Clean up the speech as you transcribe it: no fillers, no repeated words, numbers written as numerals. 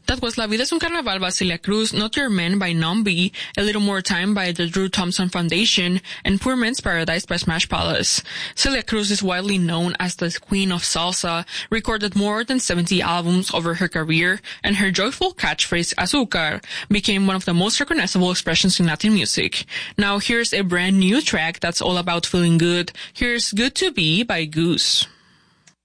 That was La Vida es un Carnaval by Celia Cruz, Not Your Man by Numby, A Little More Time by the Drew Thompson Foundation, and Poor Man's Paradise by Smash Palace. Celia Cruz is widely known as the Queen of Salsa, recorded more than 70 albums over her career, and her joyful catchphrase, Azúcar, became one of the most recognizable expressions in Latin music. Now here's a brand new track that's all about feeling good. Here's Good to Be by Goose.